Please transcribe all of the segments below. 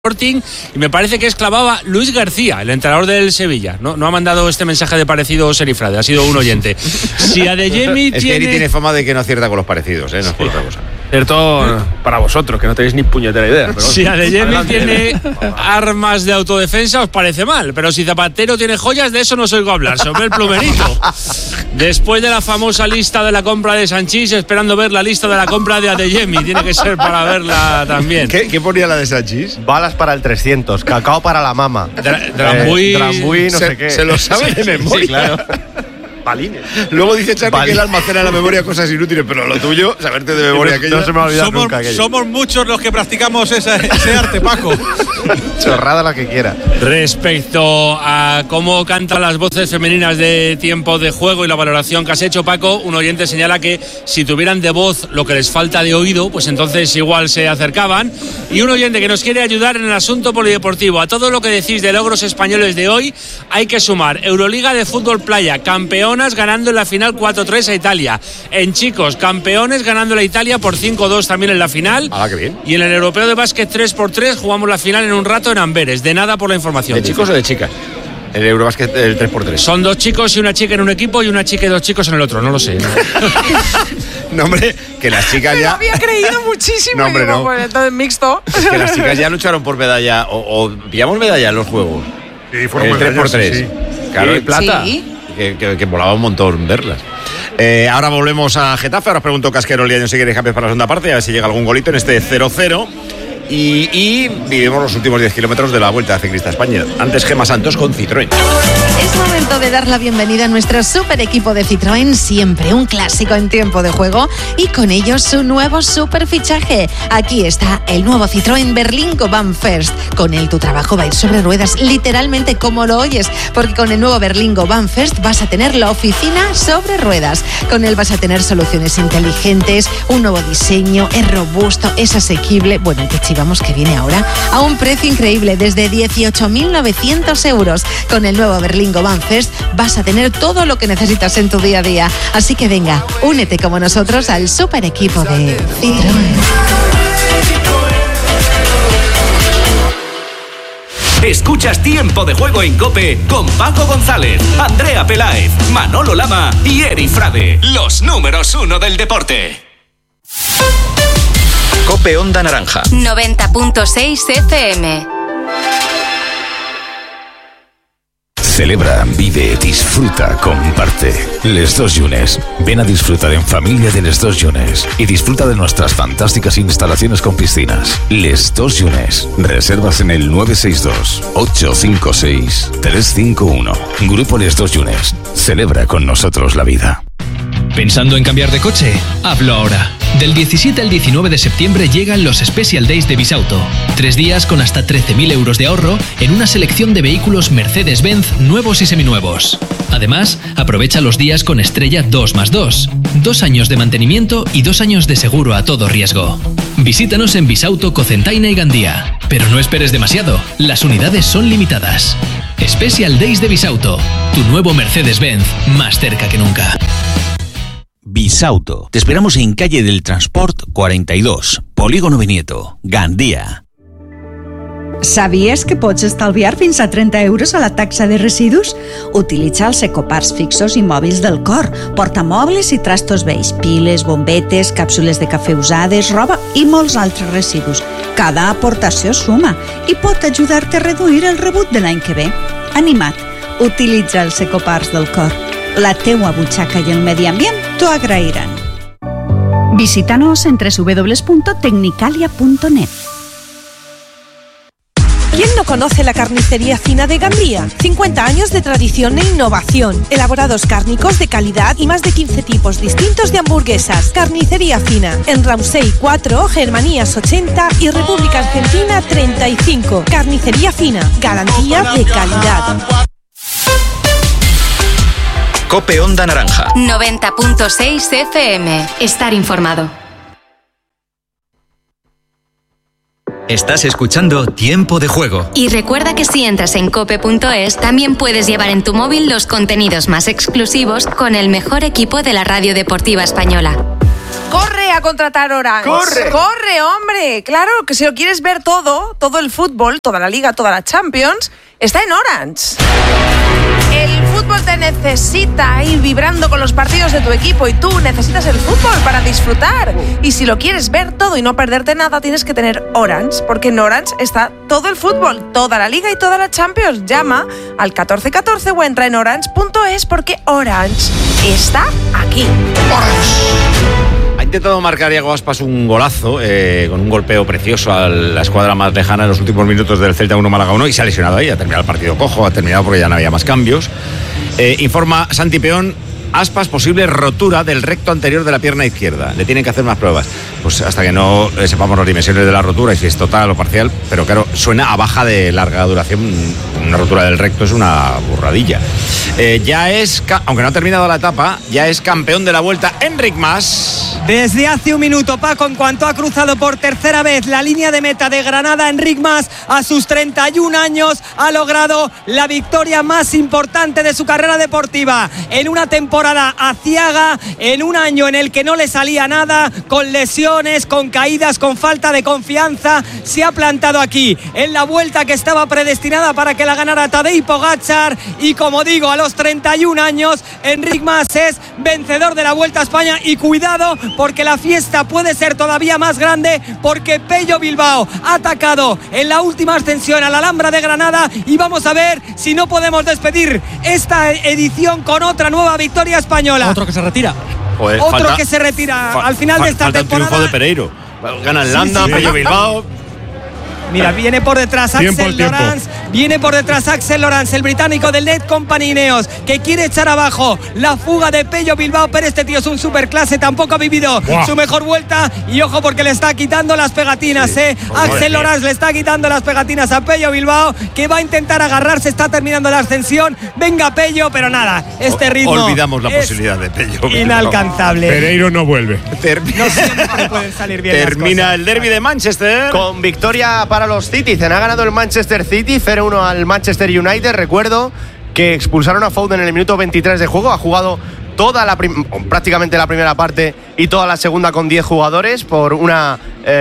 Sporting, y me parece que es clavaba Luis García, el entrenador del Sevilla. No ha mandado este mensaje de parecido Serifrade, ha sido un oyente. Si Adeyemi es que Eri tiene fama de que no acierta con los parecidos, no es por otra cosa. Cierto para vosotros, que no tenéis ni puñetera idea. Pero si Adeyemi tiene armas de autodefensa, os parece mal, pero si Zapatero tiene joyas, de eso no os oigo hablar, sobre el plumerito. Después de la famosa lista de la compra de Sanchís, esperando ver la lista de la compra de Adeyemi, tiene que ser para verla también. ¿Qué ponía la de Sanchís? Balas para el 300, cacao para la mama. Drambuí, no sé qué. Se lo sabe de memoria. Sí, claro. Balines. Luego dice Charlie que él almacena en la memoria cosas inútiles, pero lo tuyo, saberte de memoria aquello. No se me ha olvidado nunca aquello. Somos muchos los que practicamos ese arte, Paco. Chorrada la que quiera. Respecto a cómo cantan las voces femeninas de Tiempo de Juego y la valoración que has hecho, Paco, un oyente señala que si tuvieran de voz lo que les falta de oído, pues entonces igual se acercaban. Y un oyente que nos quiere ayudar en el asunto polideportivo. A todo lo que decís de logros españoles de hoy, hay que sumar Euroliga de fútbol playa, campeonas ganando en la final 4-3 a Italia. En chicos, campeones ganando a Italia por 5-2 también en la final. Ah, qué bien. Y en el europeo de básquet 3x3 jugamos la final en un rato en Amberes. De nada por la información. ¿De chicos o de chicas? El Eurobasket, el 3x3. Son 2 chicos y una chica en un equipo y una chica y 2 chicos en el otro, no lo sé. No, hombre, que las chicas ya... Me lo había creído muchísimo. No, hombre, no. Pues entonces mixto. Es que las chicas ya lucharon por medalla, o pillamos medalla en los juegos. Sí, fueron el 3x3. Sí. Claro, y plata. Sí. Que molaba un montón verlas. Ahora volvemos a Getafe. Ahora os pregunto Casquero, Liaño, si queréis cambiar para la segunda parte, a ver si llega algún golito en este 0-0. Y vivimos los últimos 10 kilómetros de la Vuelta Ciclista España. Antes Gemma Santos con Citroën. Es momento de dar la bienvenida a nuestro super equipo de Citroën, siempre un clásico en Tiempo de Juego, y con ellos su nuevo super fichaje. Aquí está el nuevo Citroën Berlingo Van First. Con él tu trabajo va a ir sobre ruedas, literalmente como lo oyes, porque con el nuevo Berlingo Van First vas a tener la oficina sobre ruedas. Con él vas a tener soluciones inteligentes, un nuevo diseño, es robusto, es asequible. Bueno, que chivamos que viene ahora a un precio increíble, desde 18.900 euros. Con el nuevo Berlingo Van First vas a tener todo lo que necesitas en tu día a día. Así que venga, únete como nosotros al super equipo de Citroën. Escuchas Tiempo de Juego en COPE con Paco González, Andrea Peláez, Manolo Lama y Eri Frade, los números 1 del deporte. COPE Onda Naranja 90.6 FM. Celebra, vive, disfruta, comparte. Les Dos Llunes. Ven a disfrutar en familia de Les Dos Llunes y disfruta de nuestras fantásticas instalaciones con piscinas. Les Dos Llunes. Reservas en el 962-856-351. Grupo Les Dos Llunes. Celebra con nosotros la vida. ¿Pensando en cambiar de coche? Hazlo ahora. Del 17 al 19 de septiembre llegan los Special Days de Bisauto. 3 días con hasta 13.000 euros de ahorro en una selección de vehículos Mercedes-Benz nuevos y seminuevos. Además, aprovecha los días con estrella 2+2. 2 años de mantenimiento y 2 años de seguro a todo riesgo. Visítanos en Bisauto, Cocentaina y Gandía. Pero no esperes demasiado, las unidades son limitadas. Special Days de Bisauto, tu nuevo Mercedes-Benz, más cerca que nunca. Bisauto. Te esperamos en calle del Transport 42, Polígono Benieto, Gandía. Sabies que pots estalviar fins a 30 euros a la taxa de residus? Utilitza els ecoparts fixos i mòbils del Cor, portamobles i trastos vells, piles, bombetes, càpsules de cafè usades, roba i molts altres residus. Cada aportació suma i pot ajudar-te a reduir el rebut de l'any que ve. Anima't, utilitza els ecoparts del Cor. La teua butxaca i el medi ambient t'ho agrairan. Visítanos en www.tecnicalia.net. ¿Quién no conoce la carnicería fina de Gandía? 50 años de tradición e innovación, elaborados cárnicos de calidad y más de 15 tipos distintos de hamburguesas. Carnicería fina, en Ramsey 4, Germanías 80 y República Argentina 35. Carnicería fina, garantía de calidad. COPE Onda Naranja 90.6 FM. Estar informado. Estás escuchando Tiempo de Juego. Y recuerda que si entras en cope.es, también puedes llevar en tu móvil los contenidos más exclusivos con el mejor equipo de la radio deportiva española. Corre a contratar Orange. Corre, hombre. Claro, que si lo quieres ver todo el fútbol, toda la Liga, toda la Champions, está en Orange. El fútbol te necesita ir vibrando con los partidos de tu equipo y tú necesitas el fútbol para disfrutar. Y si lo quieres ver todo y no perderte nada, tienes que tener Orange, porque en Orange está todo el fútbol, toda la Liga y toda la Champions. Llama al 1414 o entra en orange.es porque Orange está aquí. Ha intentado marcar Iago Aspas un golazo con un golpeo precioso a la escuadra más lejana en los últimos minutos del Celta 1 Málaga 1 y se ha lesionado ahí, ha terminado el partido cojo, ha terminado porque ya no había más cambios. Informa Santi Peón, Aspas, posible rotura del recto anterior de la pierna izquierda. Le tienen que hacer más pruebas. Pues hasta que no sepamos las dimensiones de la rotura y si es total o parcial, pero claro, suena a baja de larga duración. Una rotura del recto es una burradilla. Ya es, aunque no ha terminado la etapa, ya es campeón de la Vuelta Enric Mas. Desde hace un minuto, Paco, en cuanto ha cruzado por tercera vez la línea de meta de Granada, Enric Mas, a sus 31 años, ha logrado la victoria más importante de su carrera deportiva. En una temporada aciaga, en un año en el que no le salía nada, con lesiones, con caídas, con falta de confianza, se ha plantado aquí, en la Vuelta que estaba predestinada para que la ganara Tadej Pogačar. Y como digo, a los 31 años, Enric Mas es vencedor de la Vuelta a España. Y cuidado, porque la fiesta puede ser todavía más grande, porque Pello Bilbao ha atacado en la última ascensión a la Alhambra de Granada y vamos a ver si no podemos despedir esta edición con otra nueva victoria española. Otro que se retira. Joder, Otro que se retira al final de esta falta temporada. El triunfo de Pereiro. Gana el Landa, Pello Bilbao. Mira, viene por detrás Axel Lorenz, viene por detrás Axel Lorenz, el británico del Net Company Ineos, que quiere echar abajo la fuga de Pello Bilbao, pero este tío es un superclase, tampoco ha vivido su mejor vuelta y ojo porque le está quitando las pegatinas, Axel Lorenz le está quitando las pegatinas a Pello Bilbao, que va a intentar agarrarse, está terminando la ascensión, venga Pello, pero nada, este ritmo olvidamos la posibilidad de Pello. Inalcanzable. Pereiro no vuelve. No siempre pueden salir bien Termina las cosas. el derbi de Manchester. Con victoria para los Citizen. Ha ganado el Manchester City 0-1 al Manchester United. Recuerdo que expulsaron a Foden en el minuto 23 de juego. Ha jugado toda prácticamente la primera parte y toda la segunda con 10 jugadores por una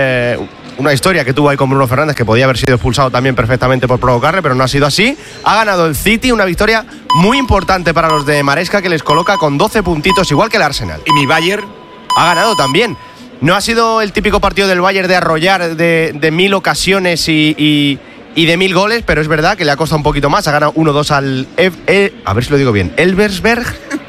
historia que tuvo ahí con Bruno Fernández, que podía haber sido expulsado también perfectamente por provocarle, pero no ha sido así. Ha ganado el City, una victoria muy importante para los de Maresca, que les coloca con 12 puntitos, igual que el Arsenal. Y mi Bayern ha ganado también. No ha sido el típico partido del Bayern de arrollar de 1000 ocasiones y de 1000 goles, pero es verdad que le ha costado un poquito más. Ha ganado 1-2 al a ver si lo digo bien, Elversberg.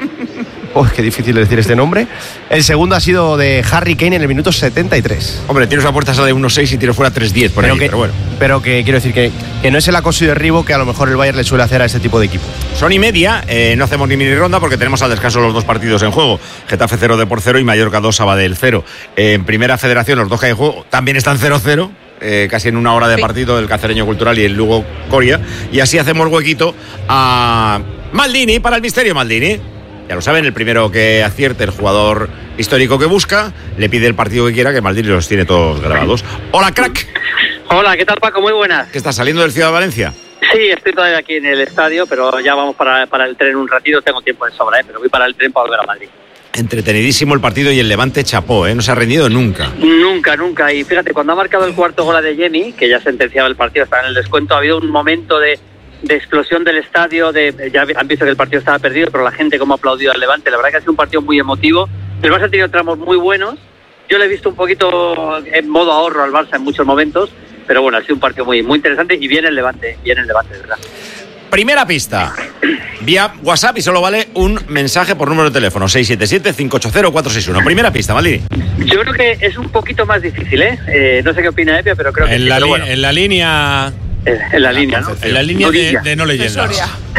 Oh, qué difícil decir este nombre. El segundo ha sido de Harry Kane en el minuto 73. Hombre, tiros a puerta sale de 1-6 y tiro fuera 3-10 por ahí, pero bueno. Pero que quiero decir que no es el acoso y derribo que a lo mejor el Bayern le suele hacer a este tipo de equipo. Son y media, no hacemos ni mini ronda porque tenemos al descanso los dos partidos en juego. Getafe 0-0 y Mallorca 2, Sabadell 0. En Primera Federación los dos que hay en juego también están 0-0. Casi en una hora de partido, el Cacereño Cultural y el Lugo Coria. Y así hacemos huequito a Maldini para el misterio Maldini. Ya lo saben, el primero que acierte, el jugador histórico que busca, le pide el partido que quiera, que Maldini los tiene todos grabados. Hola, crack. Hola, ¿qué tal, Paco? Muy buenas. ¿Qué estás saliendo del Ciudad de Valencia? Sí, estoy todavía aquí en el estadio, pero ya vamos para el tren un ratito, tengo tiempo de sobra, pero voy para el tren para volver a Madrid. Entretenidísimo el partido y el Levante chapó, no se ha rendido nunca. Nunca. Y fíjate, cuando ha marcado el cuarto gol de Yemi, que ya sentenciaba el partido, estaba en el descuento, ha habido un momento de explosión del estadio, ya han visto que el partido estaba perdido, pero la gente como ha aplaudido al Levante, la verdad que ha sido un partido muy emotivo. El Barça ha tenido tramos muy buenos, yo le he visto un poquito en modo ahorro al Barça en muchos momentos, pero bueno, ha sido un partido muy interesante y viene el Levante, de verdad. Primera pista, vía WhatsApp y solo vale un mensaje por número de teléfono, 677-580-461. Primera pista, Maldini. Yo creo que es un poquito más difícil, no sé qué opina Epia, pero creo que en la línea... En la línea, ¿no? En la línea de no leyendas.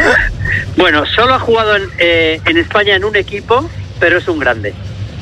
Bueno, solo ha jugado en España en un equipo, pero es un grande.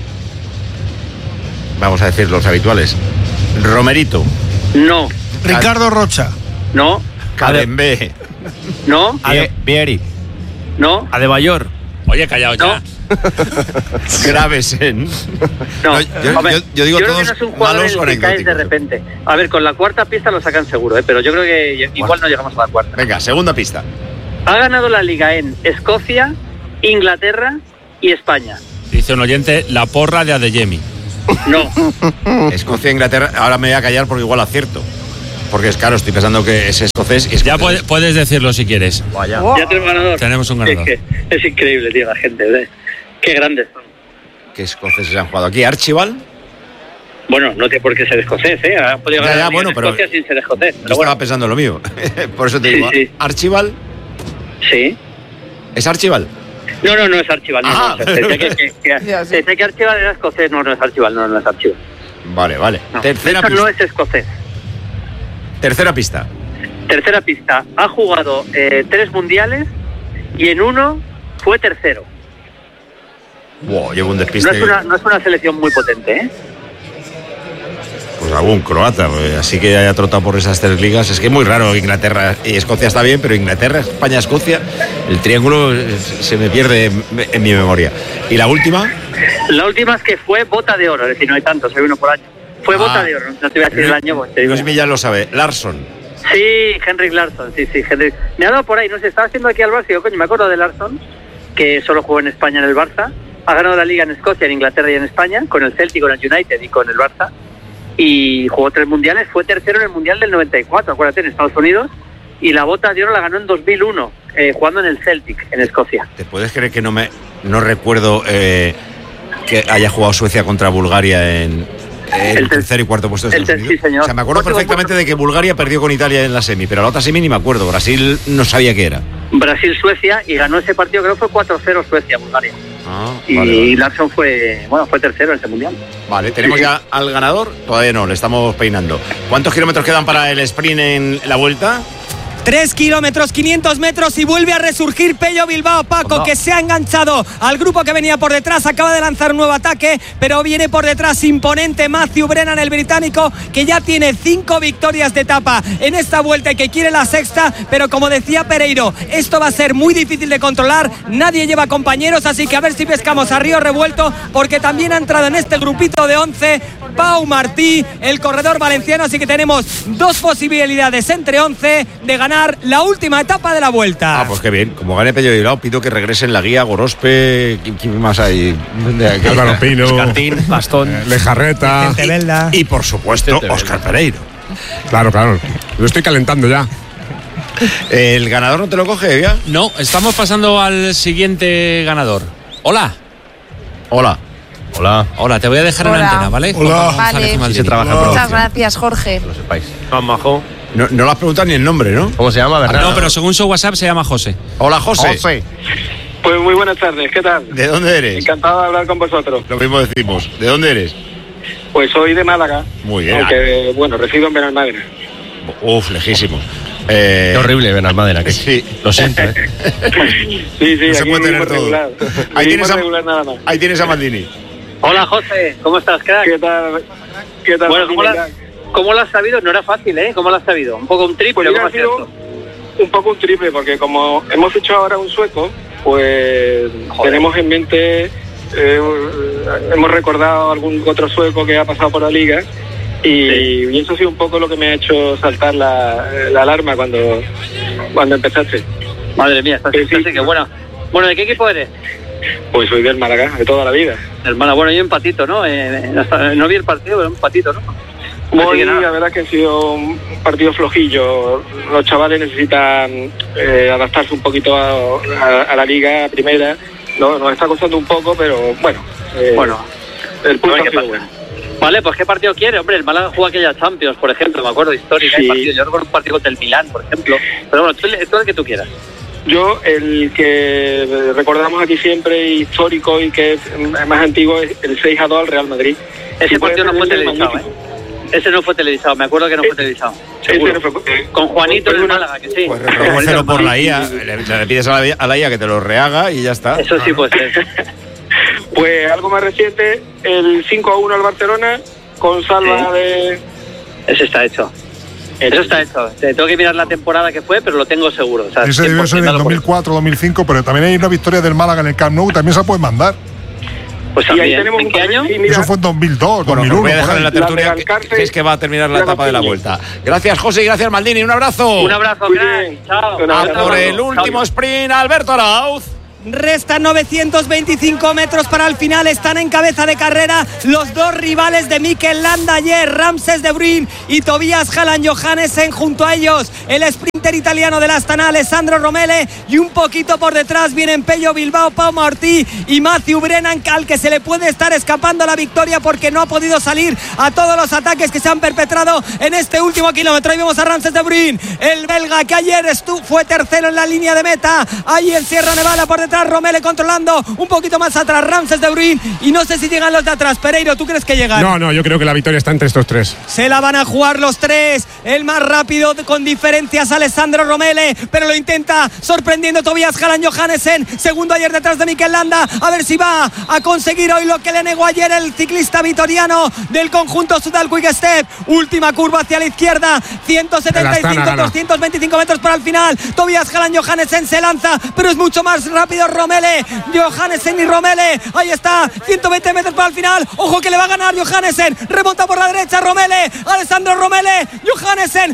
Vamos a decir los habituales. Romerito. No. Ricardo Rocha. No. Cadembé. No. Vieri. No. Adebayor. Oye, callado ya. Gravesen. No, yo digo yo todos creo que no es un jugador malos o que caes de repente. A ver, con la cuarta pista lo sacan seguro, pero yo creo que igual no llegamos a la cuarta. Venga, segunda pista. Ha ganado la Liga en Escocia, Inglaterra y España. Dice un oyente, la porra de Adeyemi. No. Escocia, Inglaterra. Ahora me voy a callar porque igual acierto. Porque es claro, estoy pensando que es escocés. Ya puedes decirlo si quieres. Ya tenemos ganador. Tenemos un ganador. Es increíble, tío, la gente. ¿Ves? Qué grandes son. ¿Qué escoceses han jugado aquí? ¿Archibald? Bueno, no tiene por qué ser escocés, ¿eh? Han podido ganar bueno, pero Escocia sin ser escocés. Yo estaba pensando lo mío. Por eso te digo. Sí. ¿Archibald? Sí. ¿Es Archibald? No es Archibald. No. Pensé que Archibald era escocés. No es Archibald. No es Archibald. Vale. No. Tercera pista. No es escocés. Tercera pista. Ha jugado 3 mundiales y en uno fue tercero. Wow, llevo un despiste. No es una selección muy potente, ¿eh? Pues algún croata, así que haya trotado por esas 3 ligas. Es que es muy raro. Inglaterra y Escocia está bien, pero Inglaterra, España, Escocia, el triángulo se me pierde en mi memoria. ¿Y la última? La última es que fue bota de oro, es decir, no hay tantos, hay uno por año. Fue bota de oro, no te voy a decir el año, pues te digo. Luis Millán lo sabe. Larsson. Sí, Henrik Larsson, sí, Henrik. Me ha dado por ahí, no sé, estaba haciendo aquí al Barça, digo, coño, me acuerdo de Larsson, que solo jugó en España en el Barça. Ha ganado la Liga en Escocia, en Inglaterra y en España, con el Celtic, con el United y con el Barça. Y jugó 3 mundiales, fue tercero en el Mundial del 94, acuérdate, en Estados Unidos. Y la bota de oro la ganó en 2001, jugando en el Celtic, en Escocia. ¿Te puedes creer que no recuerdo que haya jugado Suecia contra Bulgaria en el tercer y cuarto puesto de Estados Unidos? Sí, señor. O sea, me acuerdo perfectamente de que Bulgaria perdió con Italia en la semi, pero la otra semi ni me acuerdo. Brasil no sabía qué era. Brasil-Suecia, y ganó ese partido, creo que fue 4-0 Suecia-Bulgaria. Vale. Larsson fue tercero en ese mundial. Vale, tenemos ya al ganador. Todavía no, le estamos peinando. ¿Cuántos kilómetros quedan para el sprint en la vuelta? 3 kilómetros, 500 metros y vuelve a resurgir Pello Bilbao, Paco, que se ha enganchado al grupo que venía por detrás, acaba de lanzar un nuevo ataque, pero viene por detrás imponente Matthew Brennan, el británico, que ya tiene 5 victorias de etapa en esta vuelta y que quiere la sexta, pero como decía Pereiro, esto va a ser muy difícil de controlar, nadie lleva compañeros, así que a ver si pescamos a río revuelto, porque también ha entrado en este grupito de 11 Pau Martí, el corredor valenciano, así que tenemos 2 posibilidades entre 11 de ganar la última etapa de la vuelta. Pues qué bien, como gane Pello Bilbao, pido que regresen la guía, Gorospe, ¿quién más hay? Álvaro Pino, Escartín, Bastón, Lejarreta y por supuesto Óscar Pereiro. Claro, lo estoy calentando ya. ¿El ganador no te lo coge, ya? No, estamos pasando al siguiente ganador. Hola, te voy a dejar en la antena, ¿vale? Hola. Vale. Muchas gracias, Jorge. Que lo sepáis. Majo. No le has preguntado ni el nombre, ¿no? ¿Cómo se llama, verdad? No, pero según su WhatsApp se llama José. Hola, José. Pues muy buenas tardes, ¿qué tal? ¿De dónde eres? Encantado de hablar con vosotros. Lo mismo decimos. ¿De dónde eres? Pues soy de Málaga. Muy bien. Aunque, resido en Benalmádena. Lejísimo. Qué horrible Benalmádena. Sí. Lo siento, Sí, no se aquí puede tener todo. Regular. Nada más. Ahí tienes a Maldini. Hola, José, ¿cómo estás, crack? ¿Qué tal? Bueno, ¿cómo lo has sabido? No era fácil, ¿eh? ¿Cómo lo has sabido? ¿Un poco un triple? Pues ¿Cómo ha sido un poco un triple, porque como hemos hecho ahora un sueco, pues tenemos en mente, hemos recordado algún otro sueco que ha pasado por la liga, y eso ha sido un poco lo que me ha hecho saltar la alarma cuando empezaste. Madre mía, estás que bueno. Bueno, ¿de qué equipo eres? Pues soy del Málaga, de toda la vida. Hermana, bueno, yo empatito, ¿no? No vi el partido, pero empatito, ¿no? La verdad que ha sido un partido flojillo. Los chavales necesitan adaptarse un poquito a la liga primera. Nos está costando un poco, pero bueno. El punto ha sido bueno. Vale, pues ¿qué partido quiere? Hombre, el Málaga jugó aquella Champions, por ejemplo, me acuerdo, histórica. Sí. Yo recuerdo un partido contra el Milán, por ejemplo. Pero bueno, tú el que tú quieras. Yo, el que recordamos aquí siempre, histórico y que es más antiguo, es el 6-2 al Real Madrid. Ese partido no fue televisado, ¿eh? Ese no fue televisado, me acuerdo que no fue televisado. Seguro. No fue, con Juanito en el Málaga, que sí. Pues reconócelo por la IA, le pides a la IA que te lo rehaga y ya está. Eso sí puede ser. Pues algo más reciente, el 5-1 al Barcelona, con salva de... Ese está hecho. Eso está hecho. Tengo que mirar la temporada que fue, pero lo tengo seguro. O sea, ese debió ser en el 2004-2005, pero también hay una victoria del Málaga en el Camp Nou, también se puede mandar. Pues y ahí tenemos ¿en qué año? Sí, eso fue en 2002, bueno, 2001. Voy a dejar en la tertulia que es que va a terminar la etapa de la vuelta. Gracias, José, y gracias, Maldini. Un abrazo. Un abrazo, crack. Chao. Por el último sprint, Alberto Arauz. Restan 925 metros para el final. Están en cabeza de carrera los dos rivales de Mikel Landa ayer, Ramses de Bruyn y Tobias Haaland Johannesen. Junto a ellos el sprinter italiano del Astana, Alessandro Romele, y un poquito por detrás vienen Pello Bilbao, Paulo Ortiz y Matthew Brennan, al que se le puede estar escapando la victoria porque no ha podido salir a todos los ataques que se han perpetrado en este último kilómetro. Ahí vemos a Ramses de Bruyn, el belga que ayer fue tercero en la línea de meta. Ahí en Sierra Nevada por detrás, Romele controlando un poquito más atrás, Ramses de Bruyn, y no sé si llegan los de atrás. Pereiro, ¿tú crees que llegan? No, yo creo que la victoria está entre estos tres. Se la van a jugar los tres. El más rápido con diferencias, Alessandro Romele, pero lo intenta sorprendiendo Tobias Haaland Johannesen, segundo ayer detrás de Mikel Landa. A ver si va a conseguir hoy lo que le negó ayer el ciclista vitoriano del conjunto Soudal Quick Step. Última curva hacia la izquierda, 175, 225 metros para el final. Tobias Haaland Johannesen se lanza, pero es mucho más rápido Romele, Johannesen y Romele. Ahí está, 120 metros para el final. Ojo que le va a ganar Johannesen. Remonta por la derecha Romele, Alessandro Romele, Johannesen,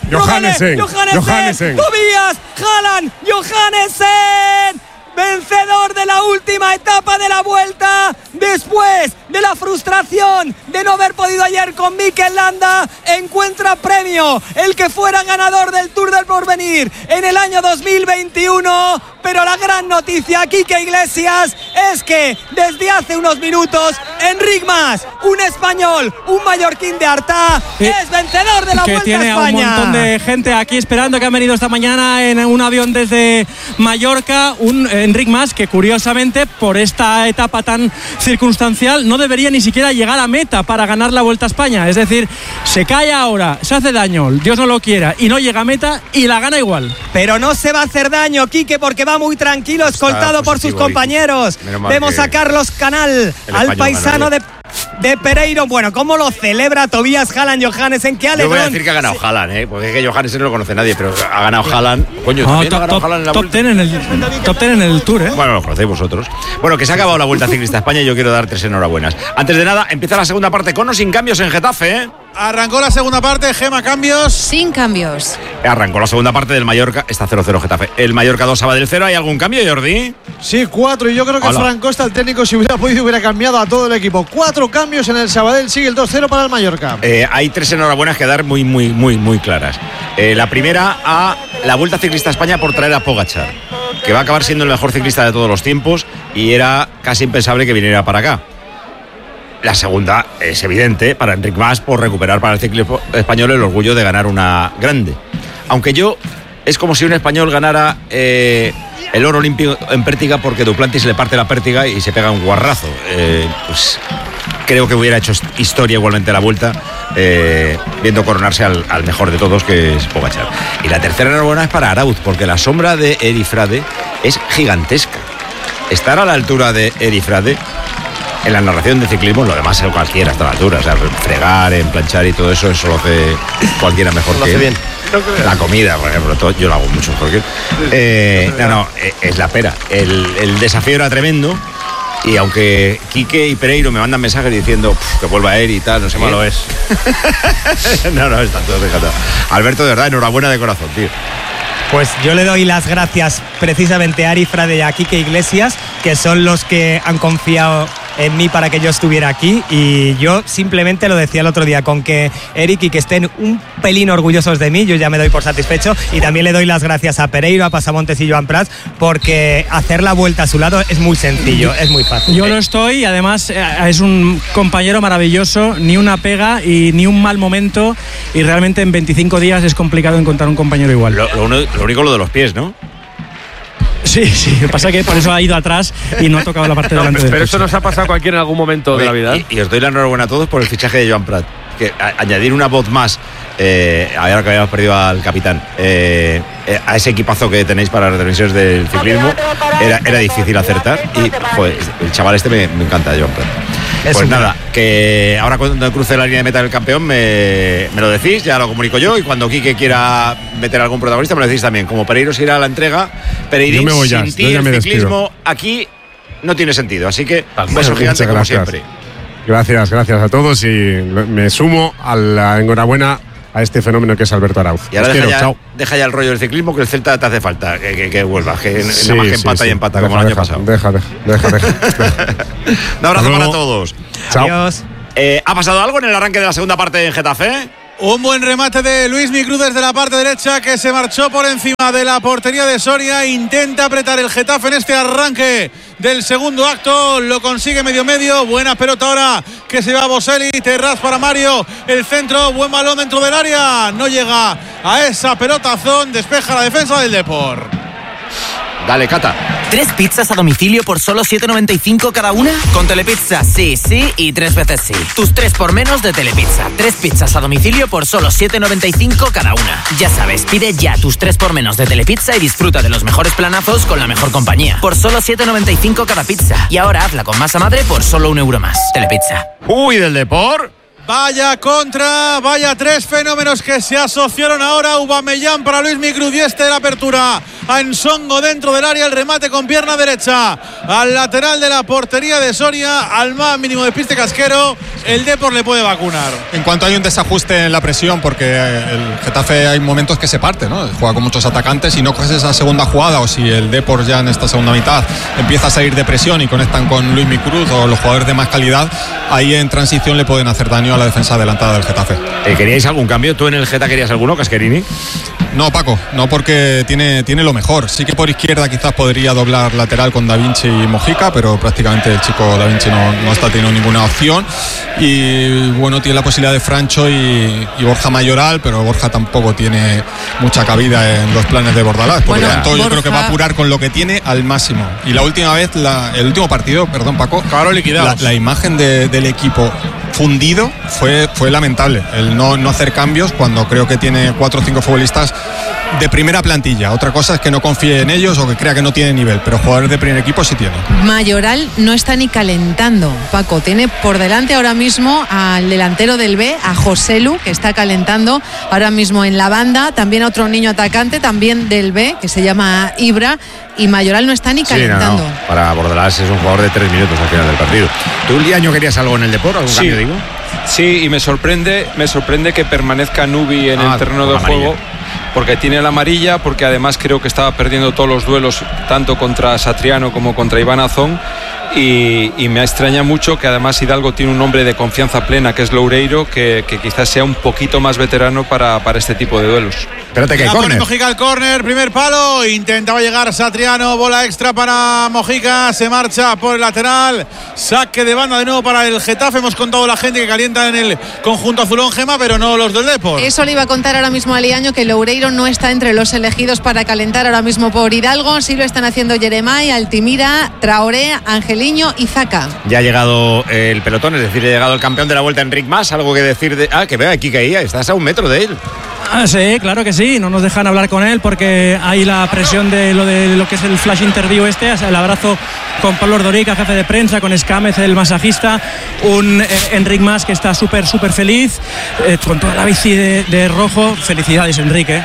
Tobias Haaland Johannesen, vencedor de la última etapa de la Vuelta, después de la frustración de no haber podido ayer con Mikel Landa, encuentra premio, el que fuera ganador del Tour del Porvenir en el año 2021. Pero la gran noticia, Quique Iglesias, es que desde hace unos minutos Enric Mas, un español, un mallorquín de Artà, es vencedor de la Vuelta a España. Que tiene a un montón de gente aquí esperando, que han venido esta mañana en un avión desde Mallorca. Un Enric Mas que curiosamente por esta etapa tan circunstancial no debería ni siquiera llegar a meta para ganar la Vuelta a España. Es decir, se cae ahora, se hace daño, Dios no lo quiera, y no llega a meta y la gana igual. Pero no se va a hacer daño, Quique, porque va muy tranquilo, escoltado por sus compañeros. Vemos a Carlos Canal, al paisano de Pereiro. Bueno, ¿cómo lo celebra Tobias Haaland Johannesen? ¿Qué alegrón? Yo voy a decir que ha ganado Haaland, porque es que Johannesen no lo conoce nadie, pero ha ganado Haaland. Coño, también ha ganado Haaland en la Vuelta. Top 10 en el Tour, ¿eh? Bueno, lo conocéis vosotros. Bueno, que se ha acabado la Vuelta Ciclista a España y yo quiero dar 3 enhorabuenas. Antes de nada, empieza la segunda parte con o sin cambios en Getafe, ¿eh? Arrancó la segunda parte, Gema, cambios. Sin cambios. Arrancó la segunda parte del Mallorca, está 0-0 Getafe. El Mallorca 2, Sabadell 0. ¿Hay algún cambio, Jordi? Sí, 4. Y yo creo que Fran Costa, el técnico, si hubiera podido, hubiera cambiado a todo el equipo. 4 cambios en el Sabadell, sigue el 2-0 para el Mallorca. Hay 3 enhorabuenas que dar muy claras. La primera a la Vuelta Ciclista a España por traer a Pogačar, que va a acabar siendo el mejor ciclista de todos los tiempos y era casi impensable que viniera para acá. La segunda es evidente para Enric Mas por recuperar para el ciclismo español el orgullo de ganar una grande. Aunque es como si un español ganara el oro olímpico en Pértiga porque Duplantis le parte la pértiga y se pega un guarrazo. Pues creo que hubiera hecho historia igualmente la Vuelta, viendo coronarse al mejor de todos, que es Pogačar. Y la tercera enhorabuena es para Arauz, porque la sombra de Eri Frade es gigantesca. Estar a la altura de Eri Frade en la narración de ciclismo, lo demás es cualquiera hasta la altura, o sea, fregar, planchar y todo eso lo hace cualquiera mejor que él. Bien. La comida, por ejemplo, yo lo hago mucho mejor que él. Es la pera. El desafío era tremendo. Y aunque Quique y Pereiro me mandan mensajes diciendo que vuelva a él y tal, no sé qué. Malo es. no, están todos dejados. Alberto, de verdad, enhorabuena de corazón, tío. Pues yo le doy las gracias precisamente a Eri Frade y a Quique Iglesias, que son los que han confiado en mí para que yo estuviera aquí, y yo simplemente lo decía el otro día, con que Eric y que estén un pelín orgullosos de mí, yo ya me doy por satisfecho. Y también le doy las gracias a Pereiro, a Pasamontes y Joan Prats, porque hacer la Vuelta a su lado es muy sencillo, es muy fácil. Yo lo estoy, y además es un compañero maravilloso, ni una pega y ni un mal momento, y realmente en 25 días es complicado encontrar un compañero igual. Lo único lo de los pies, ¿no? Sí, lo que pasa es que por eso ha ido atrás y no ha tocado la parte de delante. Pero eso nos ha pasado a cualquiera en algún momento de la vida. Y os doy la enhorabuena a todos por el fichaje de Joan Prat. Que añadir una voz más, ahora que habíamos perdido al capitán, a ese equipazo que tenéis para las retransmisiones del ciclismo, era difícil acertar. Y joder, el chaval me encanta, Joan Prat. Pues nada, que ahora cuando cruce la línea de meta del campeón me lo decís, ya lo comunico yo, y cuando Quique quiera meter a algún protagonista me lo decís también. Como Pereiro se irá a la entrega, Pereirín, sin ti el ciclismo aquí no tiene sentido, así que un beso gigante como siempre. Gracias a todos, y me sumo a la enhorabuena a este fenómeno que es Alberto Arauz. Y ahora deja ya el rollo del ciclismo, que el Celta te hace falta, que vuelvas, que nada más que empata y empata, como el año pasado. Deja. Un abrazo para todos. Chao. Adiós. ¿Ha pasado algo en el arranque de la segunda parte en Getafe? Un buen remate de Luismi Cruz desde la parte derecha, que se marchó por encima de la portería de Soria. Intenta apretar el Getafe en este arranque del segundo acto. Lo consigue medio. Buena pelota ahora que se va a Boselli. Terraz para Mario. El centro, buen balón dentro del área. No llega a esa pelotazón. Despeja la defensa del Depor. Dale, Cata. 3 pizzas a domicilio por solo 7,95 cada una. Con Telepizza, sí y 3 veces sí. Tus 3 por menos de Telepizza. 3 pizzas a domicilio por solo 7,95 cada una. Ya sabes, pide ya tus 3 por menos de Telepizza y disfruta de los mejores planazos con la mejor compañía. Por solo 7,95 cada pizza. Y ahora hazla con masa madre por solo €1 más. Telepizza. Uy, del Depor. Vaya contra, vaya 3 fenómenos que se asociaron ahora. Aubameyang para Luismi Cruz y de la apertura a Nsongo dentro del área, el remate con pierna derecha al lateral de la portería de Soria, al más mínimo despiste Casquero. El Depor le puede vacunar. En cuanto hay un desajuste en la presión, porque el Getafe hay momentos que se parte, ¿no? Juega con muchos atacantes y no coges esa segunda jugada, o si el Depor ya en esta segunda mitad empieza a salir de presión y conectan con Luismi Cruz o los jugadores de más calidad, ahí en transición le pueden hacer daño a la defensa adelantada del Getafe. ¿Queríais algún cambio? ¿Tú en el Geta querías alguno, Casquerini? No, Paco, no, porque tiene lo mejor. Sí que por izquierda quizás podría doblar lateral con Da Vinci y Mojica, pero prácticamente el chico Da Vinci no está teniendo ninguna opción. Y bueno, tiene la posibilidad de Francho y Borja Mayoral, pero Borja tampoco tiene mucha cabida en los planes de Bordalás. Por lo tanto, yo creo que va a apurar con lo que tiene al máximo. Y la última vez, el último partido, perdón, Paco, la imagen del equipo fundido fue lamentable. El no hacer cambios cuando creo que tiene 4 o 5 futbolistas de primera plantilla. Otra cosa es que no confíe en ellos o que crea que no tiene nivel, pero jugadores de primer equipo sí tiene. Mayoral no está ni calentando, Paco. Tiene por delante ahora mismo al delantero del B, a Joselu, que está calentando ahora mismo en la banda. También otro niño atacante, también del B, que se llama Ibra. Y Mayoral no está ni calentando. Sí, no. Para Bordalás es un jugador de 3 minutos al final del partido. ¿Tú, Liaño, querías algo en el Depor? ¿Algún cambio, digo? Sí, y me sorprende que permanezca Nubi en el terreno de juego, porque tiene la amarilla, porque además creo que estaba perdiendo todos los duelos, tanto contra Satriano como contra Iván Azón. Y me extraña mucho que además Hidalgo tiene un hombre de confianza plena, que es Loureiro, que quizás sea un poquito más veterano para este tipo de duelos. Espérate que hay córner. Mojica al córner, primer palo, intentaba llegar Satriano, bola extra para Mojica, se marcha por el lateral, saque de banda de nuevo para el Getafe. Hemos contado la gente que calienta en el conjunto azulón, Gema, pero no los del Depor. Eso le iba a contar ahora mismo a Liaño, que Loureiro no está entre los elegidos para calentar ahora mismo por Hidalgo. Sí lo están haciendo Yeremay, Altimira, Traoré, Angeliño y Zaka. Ya ha llegado el pelotón, es decir, ha llegado el campeón de la Vuelta, Enric Mas. Algo que decir de... que vea aquí caía, estás a 1 metro de él. Sí, claro que sí, no nos dejan hablar con él porque hay la presión de lo que es el flash interview el abrazo con Pablo Ordorica, jefe de prensa, con Escámez, el masajista, un Enric Mas que está súper feliz, con toda la bici de rojo. Felicidades, Enrique.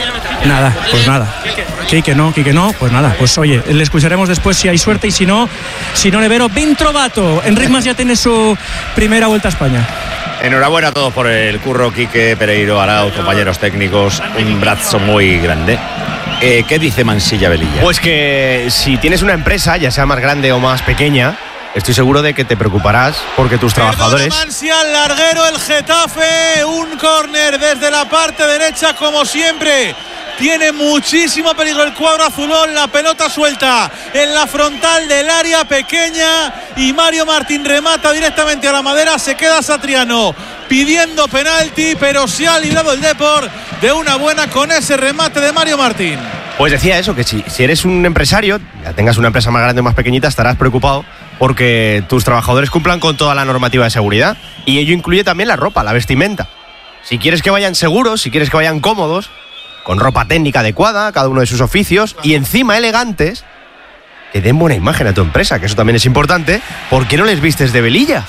Nada, pues nada. Quique no, pues nada, pues oye, le escucharemos después si hay suerte y si no le vero ben trovato. Enric Mas ya tiene su primera Vuelta a España. Enhorabuena a todos por el curro, Quique, Pereiro, Arauz, compañeros técnicos, un brazo muy grande. ¿Qué dice Mansilla Velilla? Pues que si tienes una empresa, ya sea más grande o más pequeña, estoy seguro de que te preocuparás porque tus trabajadores... Mansia, larguero el Getafe, un córner desde la parte derecha como siempre. Tiene muchísimo peligro el cuadro azulón, la pelota suelta en la frontal del área pequeña y Mario Martín remata directamente a la madera. Se queda Satriano pidiendo penalti, pero se ha librado el Depor de una buena con ese remate de Mario Martín. Pues decía eso, que si eres un empresario, ya tengas una empresa más grande o más pequeñita, estarás preocupado porque tus trabajadores cumplan con toda la normativa de seguridad, y ello incluye también la ropa, la vestimenta. Si quieres que vayan seguros, si quieres que vayan cómodos, con ropa técnica adecuada, cada uno de sus oficios, y encima elegantes, que den buena imagen a tu empresa, que eso también es importante, ¿por qué no les vistes de Velilla?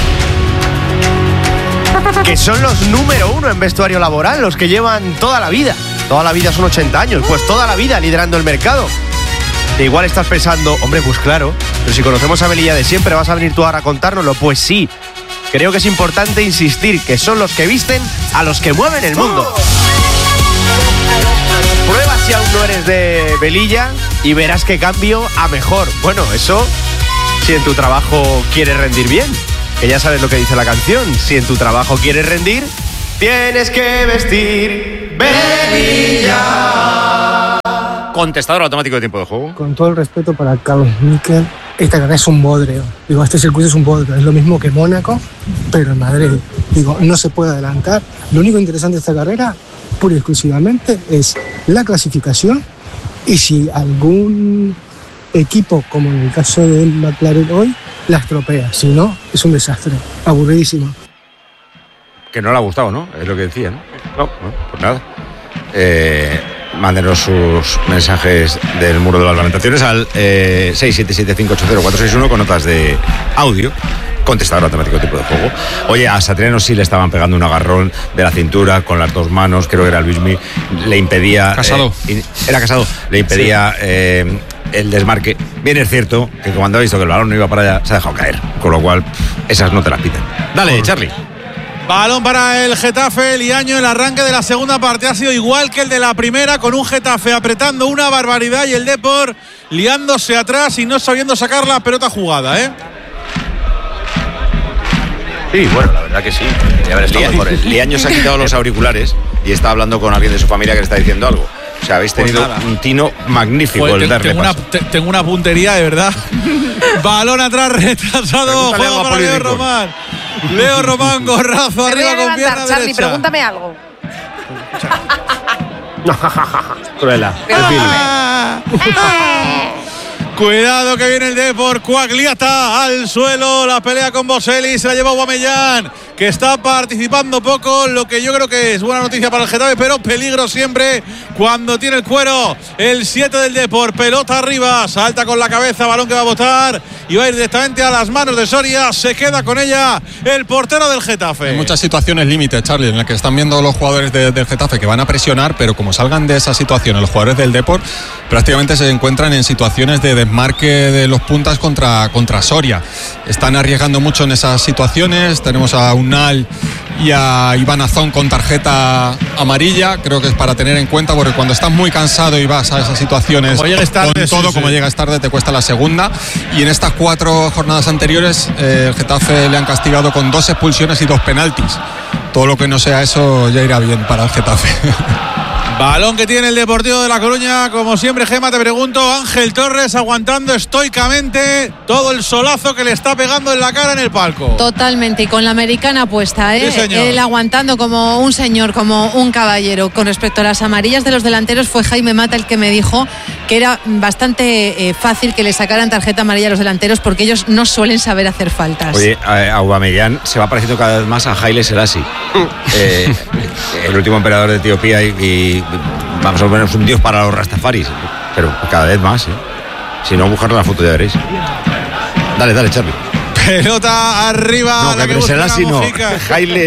Que son los número 1 en vestuario laboral, los que llevan toda la vida. Toda la vida son 80 años, pues toda la vida liderando el mercado. Que igual estás pensando, hombre, pues claro, pero si conocemos a Velilla de siempre, ¿vas a venir tú ahora a contárnoslo? Pues sí, Creo que es importante insistir que son los que visten a los que mueven el mundo. Prueba si aún no eres de Velilla y verás que cambio a mejor. Bueno, eso si en tu trabajo quieres rendir bien, que ya sabes lo que dice la canción. Si en tu trabajo quieres rendir, tienes que vestir Velilla. Contestador automático de tiempo de juego. Con todo el respeto para Carlos Miquel, esta carrera es un bodrio. Digo, este circuito es un bodrio. Es lo mismo que Mónaco, pero en Madrid. Digo, no se puede adelantar. Lo único interesante de esta carrera, pura y exclusivamente, es la clasificación y si algún equipo, como en el caso de McLaren hoy, la estropea. Si no, es un desastre. Aburridísimo. Que no le ha gustado, ¿no? Es lo que decía, ¿no? No, pues nada. Mándenos sus mensajes del muro de las lamentaciones al 677-580-461 con notas de audio. Contestador automático de tipo de juego. Oye, a Satriano sí le estaban pegando un agarrón de la cintura con las dos manos, creo que era Luismi, le impedía... Casado. Era Casado, le impedía el desmarque. Bien es cierto que cuando ha visto que el balón no iba para allá, se ha dejado caer, con lo cual esas no te las pitan. Dale, Charlie. Balón para el Getafe, Liaño. El arranque de la segunda parte ha sido igual que el de la primera, con un Getafe apretando una barbaridad y el Depor liándose atrás y no sabiendo sacar la pelota jugada, ¿eh? Sí, bueno, la verdad que sí. Liaño se ha quitado los auriculares y está hablando con alguien de su familia que le está diciendo algo. O sea, habéis tenido un tino magnífico. Joder, tengo una puntería, de verdad. Balón atrás, retrasado. Juego para Leo Román. Leo Román, gorrazo arriba con pierna Charlie, derecha. pregúntame algo. Cruela. Cuidado que viene el Depor. Quagliata al suelo. La pelea con Boselli. Se la lleva Aubameyang, que está participando poco, lo que yo creo que es buena noticia para el Getafe, pero peligro siempre cuando tiene el cuero. El 7 del Depor, pelota arriba, salta con la cabeza, balón que va a botar y va a ir directamente a las manos de Soria. Se queda con ella el portero del Getafe. Hay muchas situaciones límite, Charlie, en las que están viendo los jugadores del Getafe que van a presionar, pero como salgan de esas situaciones los jugadores del Depor, prácticamente se encuentran en situaciones de desmarque de los puntas contra Soria. Están arriesgando mucho en esas situaciones. Tenemos a Unal y a Iván Azón con tarjeta amarilla. Creo que es para tener en cuenta, porque cuando estás muy cansado y vas a esas situaciones como llegas tarde, con todo, como llegas tarde, te cuesta la segunda. Y en estas 4 jornadas anteriores el Getafe le han castigado con 2 expulsiones y 2 penaltis. Todo lo que no sea eso ya irá bien para el Getafe. Balón que tiene el Deportivo de La Coruña. Como siempre, Gema, te pregunto, Ángel Torres aguantando estoicamente todo el solazo que le está pegando en la cara en el palco. Totalmente, y con la americana puesta, ¿eh? Sí, Él aguantando como un señor, como un caballero. Con respecto a las amarillas de los delanteros, fue Jaime Mata el que me dijo que era bastante fácil que le sacaran tarjeta amarilla a los delanteros, porque ellos no suelen saber hacer faltas. Oye, Aubameyang se va pareciendo cada vez más a Haile Selassie, el último emperador de Etiopía y vamos a ver, es un dios para los rastafaris, pero cada vez más, ¿eh? Si no, buscar la foto ya veréis. Dale, Charlie. Pelota arriba. No, la que Selassie no. Haile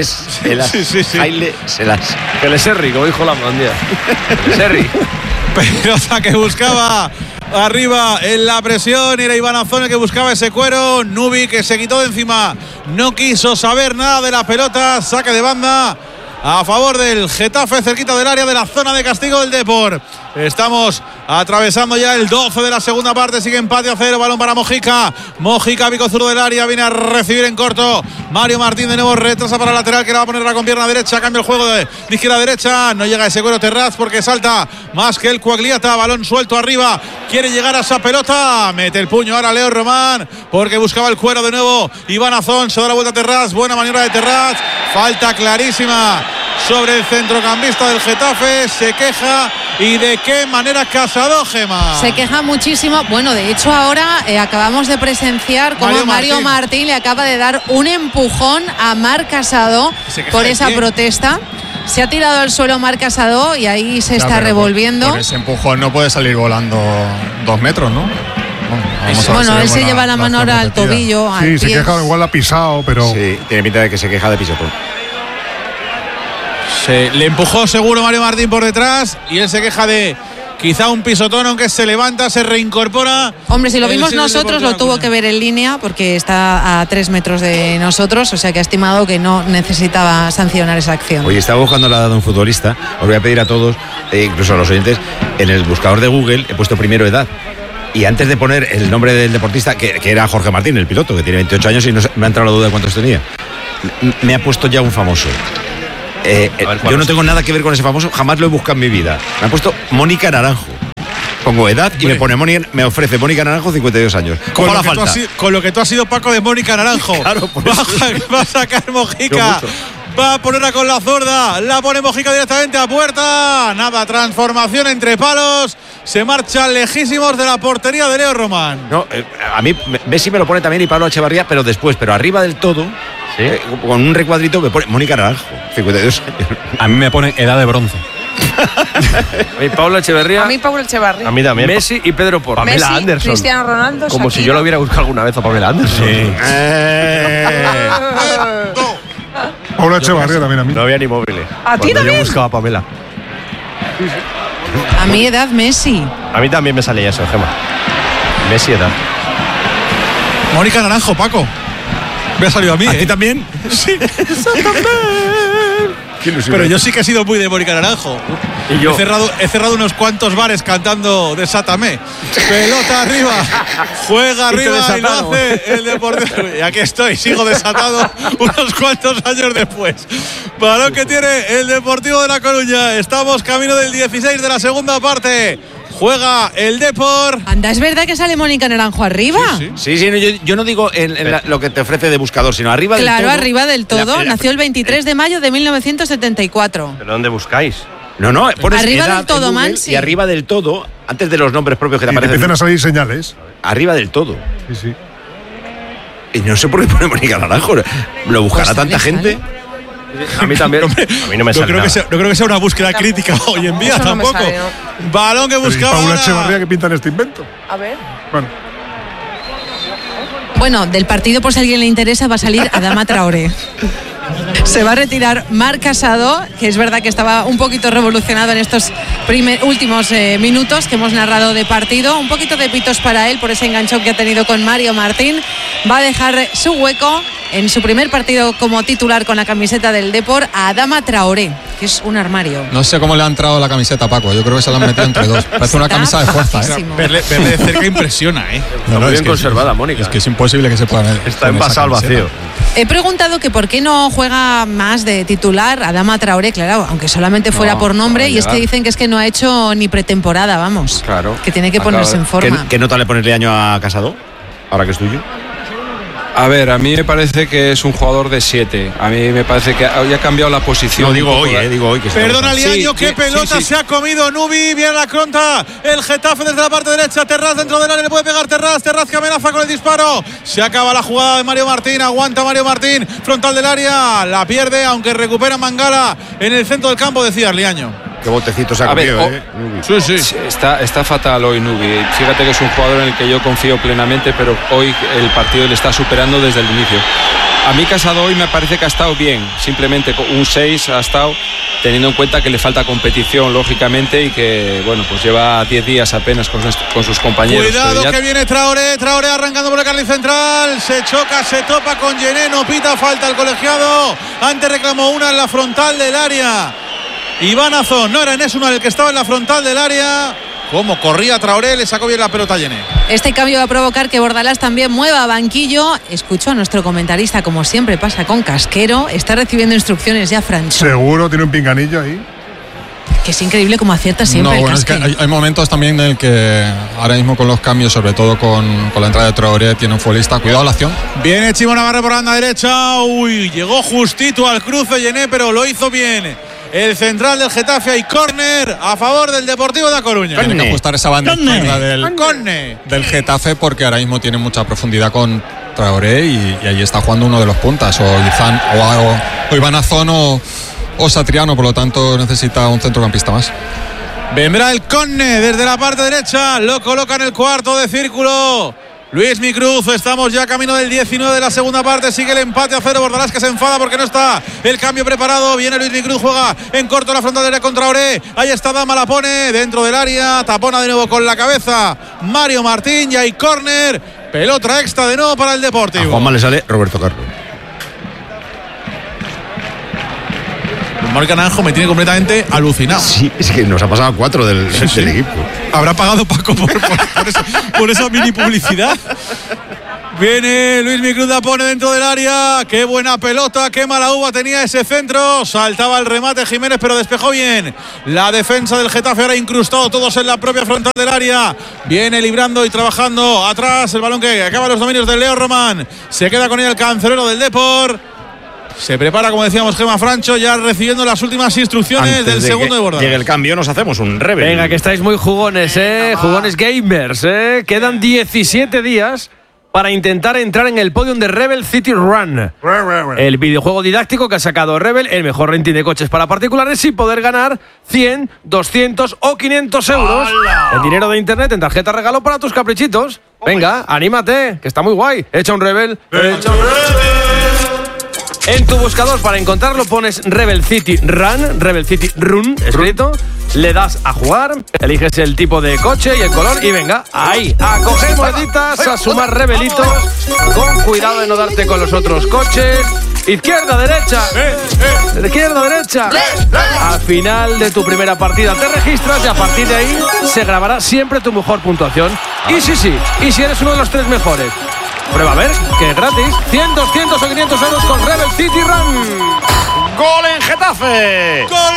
Selassie. Que le serri, como dijo la mandía. Que le serri. Pelota que buscaba arriba en la presión. Era Iván Azón el que buscaba ese cuero. Nubi, que se quitó de encima, no quiso saber nada de la pelota. Saque de banda a favor del Getafe, cerquita del área de la zona de castigo del Depor. Estamos atravesando ya el 12 de la segunda parte. Sigue empate a 0. Balón para Mojica. Mojica, pico zurdo del área. Viene a recibir en corto Mario Martín. De nuevo retrasa para el lateral, que la va a ponerla con pierna derecha. Cambia el juego de izquierda a derecha. No llega ese cuero Terraz porque salta más que el Quagliata. Balón suelto arriba. Quiere llegar a esa pelota. Mete el puño ahora Leo Román porque buscaba el cuero de nuevo. Iván Azón. Se da la vuelta a Terraz. Buena maniobra de Terraz. Falta clarísima sobre el centrocampista del Getafe. Se queja. ¿Y de qué manera Casado, Gema? Se queja muchísimo. Bueno, de hecho ahora acabamos de presenciar cómo Mario Martín le acaba de dar un empujón a Marc Casado por esa protesta. Se ha tirado al suelo Marc Casado y ahí se está revolviendo. Por ese empujón no puede salir volando 2 metros, ¿no? Bueno, él se lleva la mano ahora al tobillo. Sí, al se pie. queja, igual la ha pisado, pero... Sí, tiene pinta de que se queja de pisotón. Le empujó seguro Mario Martín por detrás y él se queja de quizá un pisotón, aunque se levanta, se reincorpora. Hombre, si lo vimos nosotros, lo tuvo que ver en línea porque está a 3 metros de nosotros, o sea que ha estimado que no necesitaba sancionar esa acción. Oye, estaba buscando la edad de un futbolista. Os voy a pedir a todos, incluso a los oyentes, en el buscador de Google he puesto primero edad. Y antes de poner el nombre del deportista, que era Jorge Martín, el piloto, que tiene 28 años y no, me ha entrado la duda de cuántos tenía, me ha puesto ya un famoso. Yo no tengo nada que ver con ese famoso, jamás lo he buscado en mi vida. Me ha puesto Mónica Naranjo. Pongo edad y me pone me ofrece Mónica Naranjo 52 años. Con lo que tú has sido, Paco, de Mónica Naranjo. Claro, va a sacar Mojica. Va a ponerla con la zurda. La pone Mojica directamente a puerta. Nada, transformación entre palos. Se marchan lejísimos de la portería de Leo Román. No, a mí Messi me lo pone también y Pablo Echevarría, pero después, pero arriba del todo, ¿sí? Con un recuadrito me pone Mónica Naranjo, 52 años. A mí me pone edad de bronce. Y Pablo Echevarría. A mí Pablo Echevarría. A mí también. Messi y Pedro Porro. Pamela Messi, Anderson. Cristiano Ronaldo. Como Shakira. si yo lo hubiera buscado alguna vez a Pamela Anderson. Sí. Pablo Echevarría también a mí. No había ni móviles. ¿A ti también? Yo buscaba a Pamela. A mi edad, Messi. A mí también me salía eso, Gemma. Messi edad. Mónica Naranjo, Paco. Me ha salido a mí. ¿A ti también? Sí, exactamente. Pero yo sí que he sido muy de Mónica Naranjo. ¿Y yo? He cerrado unos cuantos bares cantando Desátame. Pelota arriba, juega arriba y lo hace el Deportivo. Y aquí estoy, sigo desatado unos cuantos años después. Balón que tiene el Deportivo de La Coruña. Estamos camino del 16 de la segunda parte. Juega el Depor. Anda, ¿es verdad que sale Mónica Naranjo arriba? Sí, yo no digo lo que te ofrece de buscador, sino arriba del todo. Claro, arriba del todo. Nació el 23 de mayo de 1974. ¿Pero dónde buscáis? No, pones arriba edad del todo, en Google, Mansi. y arriba del todo, antes de los nombres propios que te aparecen. Empiezan a salir señales. Arriba del todo. Sí. Y no sé por qué pone Mónica Naranjo. ¿Lo buscará tanta gente? A mí también. Hombre, a mí no me sale no creo que sea una búsqueda crítica hoy en día tampoco. No me sale, ¿no? Balón que buscaba. Paula Echevarría, que pintan este invento. A ver. Bueno, del partido, por si a alguien le interesa, va a salir Adama Traoré. Se va a retirar Marc Casado, que es verdad que estaba un poquito revolucionado en estos últimos minutos que hemos narrado de partido. Un poquito de pitos para él por ese enganchón que ha tenido con Mario Martín. Va a dejar su hueco en su primer partido como titular con la camiseta del Depor a Adama Traoré, que es un armario. No sé cómo le ha entrado la camiseta a Paco. Yo creo que se la han metido entre dos. Parece una camisa de fuerza, Verle de cerca impresiona, Está muy bien conservada, Mónica. Es que es imposible que se pueda. Está envasado al vacío. He preguntado que por qué no juega más de titular Adama Traoré, claro, aunque solamente fuera por nombre, y es que dicen que es que no ha hecho ni pretemporada, vamos. Claro. Que tiene que ponerse en forma. ¿Qué nota le pones de año a Casado? Ahora que es tuyo. A ver, a mí me parece que es un jugador de 7. A mí me parece que ha cambiado la posición. No, digo hoy que perdona, Liaño, qué pelota se ha comido Nubi. Viene la contra. El Getafe desde la parte derecha. Terraz dentro del área, le puede pegar Terraz que amenaza con el disparo. Se acaba la jugada de Mario Martín. Aguanta Mario Martín. Frontal del área. La pierde, aunque recupera Mangala en el centro del campo, decía Liaño. Qué botecito se ha comido, Sí. Está fatal hoy Nubi. Fíjate que es un jugador en el que yo confío plenamente, pero hoy el partido le está superando desde el inicio. A mí Casado hoy me parece que ha estado bien. Simplemente un 6 ha estado, teniendo en cuenta que le falta competición, lógicamente, y que, bueno, pues lleva 10 días apenas con sus compañeros. Cuidado que viene Traoré arrancando por el carril central. Se choca, se topa con Yené. No pita falta el colegiado. Antes reclamó una en la frontal del área. Iván Azón, no era Enes Una el que estaba en la frontal del área. Como corría Traoré, le sacó bien la pelota a Yené. Este cambio va a provocar que Bordalás también mueva banquillo. Escucho a nuestro comentarista, como siempre pasa con Casquero. Está recibiendo instrucciones ya, Francho. Seguro, tiene un pinganillo ahí. Que es increíble cómo acierta siempre. No, bueno, es que hay momentos también en el que ahora mismo con los cambios, sobre todo con la entrada de Traoré, tiene un futbolista. Cuidado la acción. Viene Chimo Navarro por la banda derecha. Uy, llegó justito al cruce Yené, pero lo hizo bien. El central del Getafe, hay córner a favor del Deportivo de A Coruña. Tiene que ajustar esa banda izquierda del Getafe, porque ahora mismo tiene mucha profundidad con Traoré y ahí está jugando uno de los puntas, o Iván Azón o Satriano, por lo tanto necesita un centrocampista más. Vendrá el córner desde la parte derecha, lo coloca en el cuarto de círculo. Luismi Cruz. Estamos ya camino del 19 de la segunda parte. Sigue el empate a 0. Bordalás que se enfada porque no está el cambio preparado. Viene Luismi Cruz, juega en corto la frontal del área contra Oré. Ahí está Dama, la pone dentro del área. Tapona de nuevo con la cabeza Mario Martín. Y hay córner. Pelota extra de nuevo para el Deportivo. A Juanma le sale Roberto Carlos. Marc Naranjo me tiene completamente alucinado. Sí, es que nos ha pasado 4 del equipo. Habrá pagado Paco por esa mini publicidad. Viene Luismi Cruz, la pone dentro del área. Qué buena pelota, qué mala uva tenía ese centro. Saltaba el remate Jiménez, pero despejó bien la defensa del Getafe. Ahora incrustado todos en la propia frontal del área. Viene librando y trabajando atrás. El balón que acaba los dominios de Leo Román. Se queda con ella el cancerbero del Depor. Se prepara, como decíamos, Gemma Francho, ya recibiendo las últimas instrucciones Antes del segundo de Bordalás. Llegue el cambio, nos hacemos un Rebel. Venga, que estáis muy jugones, jugones gamers, Quedan 17 días para intentar entrar en el podium de Rebel City Run. El videojuego didáctico que ha sacado Rebel, el mejor renting de coches para particulares y poder ganar 100, 200 o 500 euros en dinero de internet en tarjeta regalo para tus caprichitos. Venga, anímate, que está muy guay. Echa un Rebel. Echa un Rebel. En tu buscador para encontrarlo pones Rebel City Run, Rebel City Run escrito, le das a jugar, eliges el tipo de coche y el color y venga, ahí, a coger moneditas, a sumar rebelitos, con cuidado de no darte con los otros coches. Izquierda, derecha, izquierda, derecha. Al final de tu primera partida te registras y a partir de ahí se grabará siempre tu mejor puntuación. Y y si eres uno de los 3 mejores. Prueba a ver, que es gratis. 100, 200 o 500 euros con Rebel City Run. ¡Gol en Getafe! ¡Gol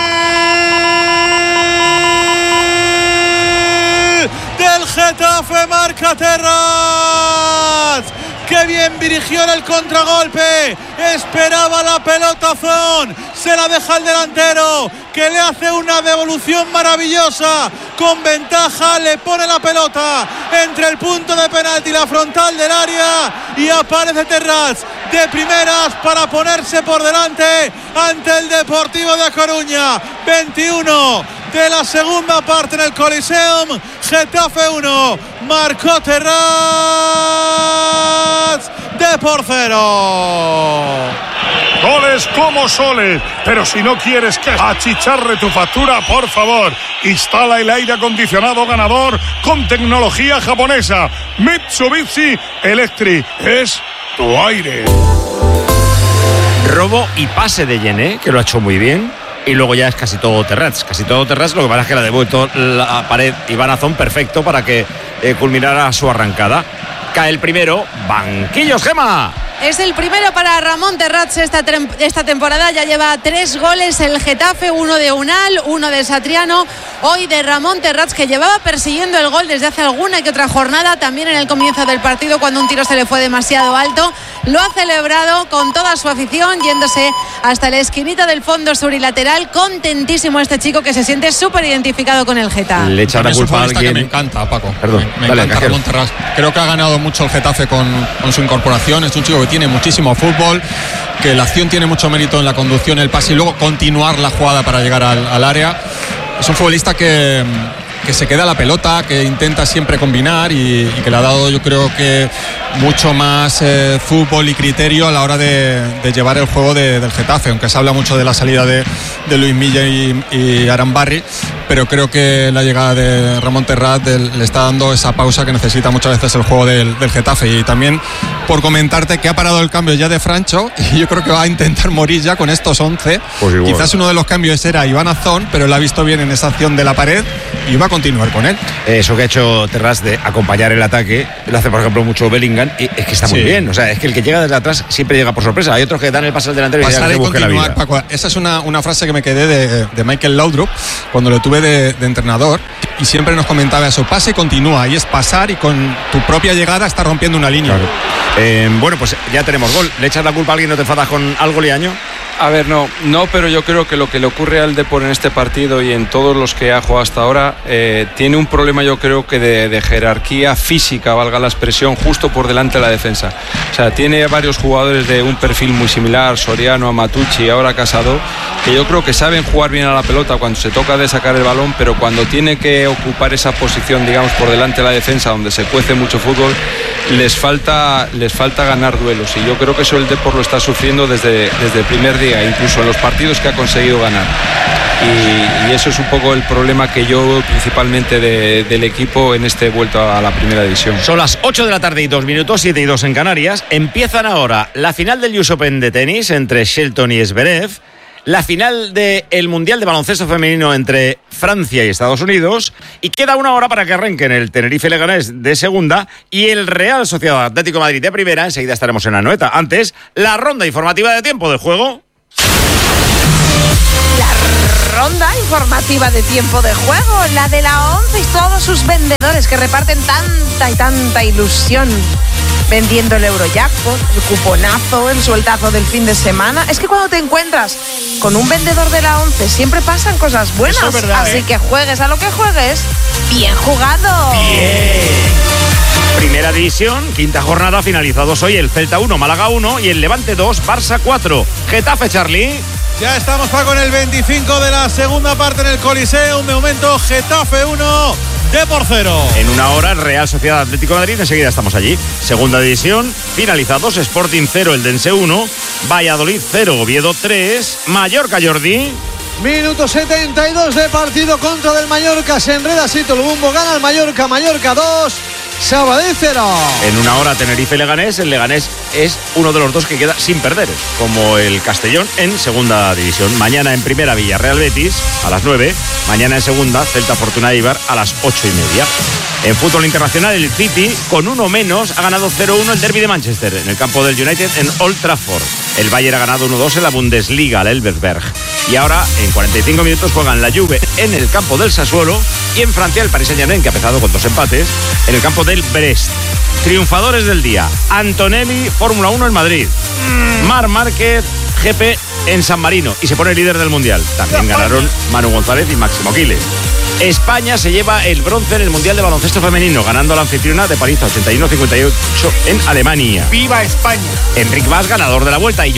del Getafe! Marca Terrats. ¡Qué bien dirigió en el contragolpe! Esperaba la pelota Zon. Se la deja el delantero, que le hace una devolución maravillosa. Con ventaja le pone la pelota entre el punto de penalti y la frontal del área. Y aparece Terrats de primeras para ponerse por delante ante el Deportivo de A Coruña. 21 de la segunda parte en el Coliseum. Getafe 1, marcó Terrats de por 0. Goles como soles, pero si no quieres que achicharre tu factura, por favor, instala el aire acondicionado ganador con tecnología japonesa. Mitsubishi Electric es tu aire. Robo y pase de Yené, que lo ha hecho muy bien. Y luego ya es casi todo Terrats. Casi todo Terrats, lo que pasa es que le ha devuelto la pared Iván Azón perfecto para que culminara su arrancada. Cae el primero, banquillos, Gema. Es el primero para Ramón Terrats esta temporada. Ya lleva 3 goles el Getafe, 1 de Unal, 1 de Satriano. Hoy de Ramón Terrats, que llevaba persiguiendo el gol desde hace alguna que otra jornada. También en el comienzo del partido, cuando un tiro se le fue demasiado alto. Lo ha celebrado con toda su afición, yéndose hasta la esquinita del fondo sur y lateral. Contentísimo este chico, que se siente súper identificado con el Getafe. Le echa la culpa a alguien. Que me encanta, Paco. Perdón, me encanta Ramón Terrats. Creo que ha ganado mucho el Getafe con su incorporación. Es un chico que tiene muchísimo fútbol, que la acción tiene mucho mérito en la conducción, el pase y luego continuar la jugada para llegar al área. Es un futbolista que se queda la pelota, que intenta siempre combinar y que le ha dado, yo creo que mucho más fútbol y criterio a la hora de llevar el juego del Getafe, aunque se habla mucho de la salida de Luis Milla y Arambarri, pero creo que la llegada de Ramón Terrats le está dando esa pausa que necesita muchas veces el juego del Getafe. Y también por comentarte que ha parado el cambio ya de Francho y yo creo que va a intentar morir ya con estos 11. Pues quizás uno de los cambios era Iván Azón, pero lo ha visto bien en esa acción de la pared y va a continuar con él. Eso que ha hecho Terrats de acompañar el ataque, lo hace por ejemplo mucho Bellingham, y es que está muy bien. O sea, es que el que llega desde atrás siempre llega por sorpresa. Hay otros que dan el pase al delantero y ya se busque la vida. Paco, esa es una frase que me quedé de Michael Laudrup cuando lo tuve de entrenador, y siempre nos comentaba eso: pase y continúa, y es pasar y con tu propia llegada está rompiendo una línea. Claro. Bueno, pues ya tenemos gol. ¿Le echas la culpa a alguien? ¿No te enfadas con algo, Liaño? A ver, no, pero yo creo que lo que le ocurre al Depor en este partido y en todos los que ha jugado hasta ahora, tiene un problema, yo creo que de jerarquía física, valga la expresión, justo por delante de la defensa. O sea, tiene varios jugadores de un perfil muy similar, Soriano, Amatucci, ahora Casado, que yo creo que saben jugar bien a la pelota cuando se toca de sacar el balón, pero cuando tiene que ocupar esa posición, digamos, por delante de la defensa, donde se cuece mucho fútbol, les falta ganar duelos. Y yo creo que eso el Depor lo está sufriendo desde el primer día, incluso en los partidos que ha conseguido ganar. Y eso es un poco el problema que yo veo principalmente del equipo en este vuelto a la primera división. Son las 8 de la tarde y 2 minutos, 7 y 2 en Canarias. Empiezan ahora la final del US Open de tenis entre Shelton y Zverev, la final del Mundial de Baloncesto Femenino entre Francia y Estados Unidos, y queda una hora para que arranquen el Tenerife Leganés de segunda y el Real Sociedad Atlético de Madrid de primera. Enseguida estaremos en Anoeta. Antes, la ronda informativa de tiempo de juego. Ronda informativa de tiempo de juego, la de la 11 y todos sus vendedores que reparten tanta y tanta ilusión vendiendo el Eurojackpot, el cuponazo, el sueltazo del fin de semana. Es que cuando te encuentras con un vendedor de la 11 siempre pasan cosas buenas. Eso es verdad, así que juegues a lo que juegues, bien jugado. Bien. Primera división, quinta jornada, finalizados hoy el Celta 1, Málaga 1 y el Levante 2, Barça 4. Getafe, Charlie. Ya estamos, Paco, en el 25 de la segunda parte en el Coliseum. De momento, Getafe 1, Depor 0. En una hora, Real Sociedad Atlético de Madrid. Enseguida estamos allí. Segunda división, finalizados, Sporting 0, Eldense 1, Valladolid 0, Oviedo 3, Mallorca, Jordi. Minuto 72 de partido contra del Mallorca. Se enreda Sito Lubumbo, gana el Mallorca. Mallorca 2, Sabadell 0. En una hora, Tenerife Leganés. El Leganés es uno de los dos que queda sin perder, como el Castellón en segunda división. Mañana en primera, Villarreal Betis a las 9. Mañana en segunda, Celta Fortuna Eibar a las 8:30. En fútbol internacional, el City, con uno menos, ha ganado 0-1 el derbi de Manchester en el campo del United en Old Trafford. El Bayern ha ganado 1-2 en la Bundesliga, el Elversberg. Y ahora, en 45 minutos, juegan la Juve en el campo del Sassuolo y en Francia el Paris Saint-Germain, que ha empezado con 2 empates, en el campo del Brest. Triunfadores del día: Antonelli, Fórmula 1 en Madrid. Marc Márquez, GP en San Marino y se pone líder del Mundial. También ganaron Manu González y Máximo Quiles. España se lleva el bronce en el Mundial de Baloncesto Femenino, ganando a la anfitriona de París 81-58 en Alemania. ¡Viva España! Enric Mas, ganador de la vuelta, y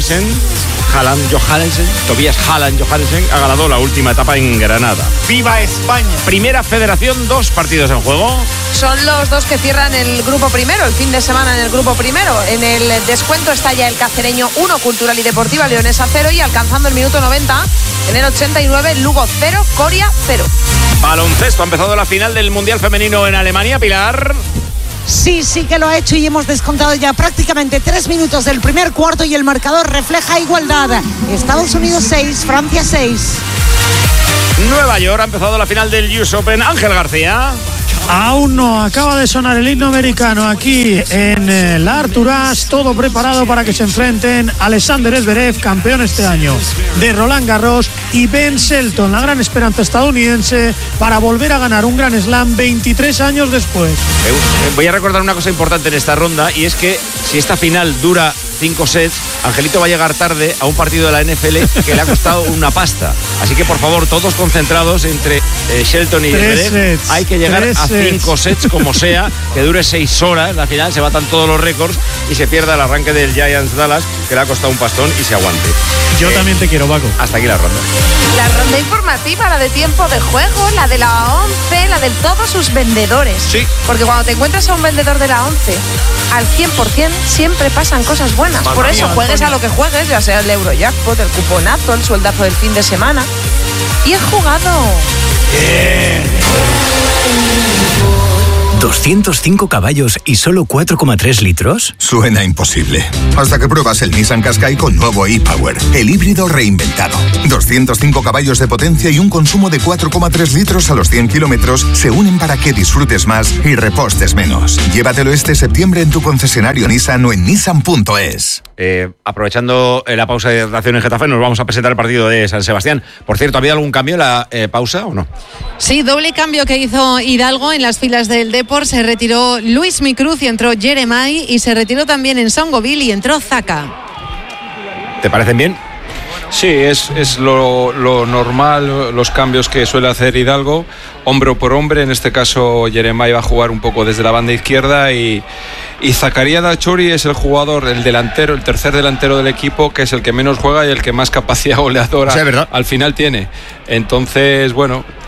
Tobias Haaland Johansen ha ganado la última etapa en Granada. ¡Viva España! Primera Federación, 2 partidos en juego. Son los dos que cierran el grupo primero, el fin de semana en el grupo primero. En el descuento está ya el Cacereño 1, Cultural y Deportiva Leonesa 0, y alcanzando el minuto 90, en el 89, Lugo 0, Coria 0. Baloncesto, ha empezado la final del Mundial Femenino en Alemania, Pilar. Sí que lo ha hecho y hemos descontado ya prácticamente 3 minutos del primer cuarto y el marcador refleja igualdad. Estados Unidos 6, Francia 6. Nueva York, ha empezado la final del US Open. Ángel García. Aún no, acaba de sonar el himno americano aquí en la Arthur Ashe, todo preparado para que se enfrenten Alexander Zverev, campeón este año de Roland Garros, y Ben Shelton, la gran esperanza estadounidense para volver a ganar un Grand Slam 23 años después. Voy a recordar una cosa importante en esta ronda, y es que si esta final dura 5 sets, Angelito va a llegar tarde a un partido de la NFL que le ha costado una pasta. Así que, por favor, todos concentrados entre Shelton y Zverev. Hay que llegar a 5 sets como sea, que dure 6 horas. La final se batan todos los récords y se pierda el arranque del Giants Dallas, que le ha costado un pastón, y se aguante. Yo también te quiero, Paco. Hasta aquí la ronda. La ronda informativa, la de tiempo de juego, la de la 11, la de todos sus vendedores. Sí. Porque cuando te encuentras a un vendedor de la 11, al 100% siempre pasan cosas buenas. Por eso juegues a lo que juegues, ya sea el Eurojackpot, el cuponazo, el sueldazo del fin de semana. Y he jugado. 205 caballos y solo 4,3 litros. Suena imposible. Hasta que pruebas el Nissan Qashqai con nuevo e-Power, el híbrido reinventado. 205 caballos de potencia y un consumo de 4,3 litros a los 100 kilómetros se unen para que disfrutes más y repostes menos. Llévatelo este septiembre en tu concesionario Nissan o en nissan.es. Aprovechando la pausa de hidratación en Getafe, nos vamos a presentar el partido de San Sebastián. Por cierto, ¿ha habido algún cambio en la pausa o no? Sí, doble cambio que hizo Hidalgo en las filas del Depor. Se retiró Luis Micruz y entró Jeremai, y se retiró también en Songoville y entró Zaka. ¿Te parecen bien? Sí, es lo normal, los cambios que suele hacer Hidalgo, hombre por hombre. En este caso Jeremai va a jugar un poco desde la banda izquierda y Zakaria Dachori es el jugador, el delantero, el tercer delantero del equipo, que es el que menos juega y el que más capacidad goleadora al final tiene. Entonces, bueno,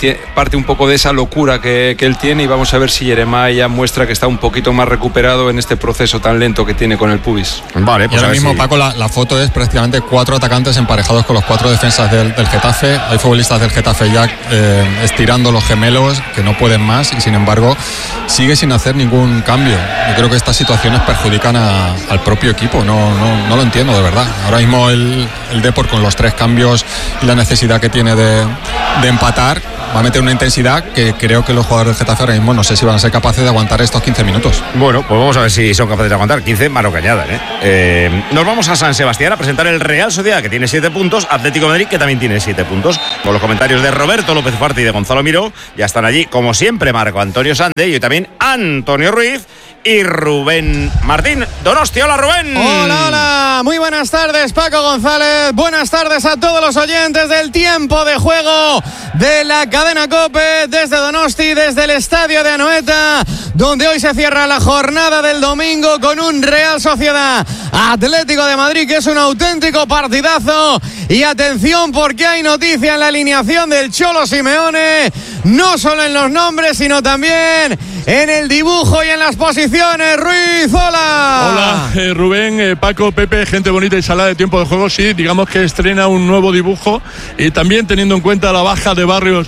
parte un poco de esa locura que él tiene, y vamos a ver si Jeremiah muestra que está un poquito más recuperado en este proceso tan lento que tiene con el pubis. Vale, pues y ahora mismo, Paco, la foto es prácticamente 4 atacantes emparejados con los 4 defensas del Getafe. Hay futbolistas del Getafe ya estirando los gemelos, que no pueden más, y sin embargo sigue sin hacer ningún cambio. Yo creo que estas situaciones perjudican al propio equipo. No lo entiendo, de verdad. Ahora mismo el Depor, con los 3 cambios y la necesidad que tiene de empatar, va a meter una intensidad que creo que los jugadores del Getafe ahora mismo no sé si van a ser capaces de aguantar estos 15 minutos. Bueno, pues vamos a ver si son capaces de aguantar 15 mano cañada, nos vamos a San Sebastián a presentar el Real Sociedad, que tiene 7 puntos, Atlético de Madrid, que también tiene 7 puntos. Con los comentarios de Roberto López Farte y de Gonzalo Miró, ya están allí, como siempre, Marco Antonio Sande y hoy también Antonio Ruiz y Rubén Martín Donosti. Hola, Rubén. Hola, muy buenas tardes, Paco González. Buenas tardes a todos los oyentes del tiempo de juego de la cadena COPE desde Donosti, desde el estadio de Anoeta, donde hoy se cierra la jornada del domingo con un Real Sociedad Atlético de Madrid, que es un auténtico partidazo. Y atención, porque hay noticia en la alineación del Cholo Simeone, no solo en los nombres, sino también en el dibujo y en las posiciones. Ruiz, hola. Hola, Rubén, Paco, Pepe, gente bonita y salada de tiempo de juego. Sí, digamos que estrena un nuevo dibujo, y también teniendo en cuenta la baja de Barrios,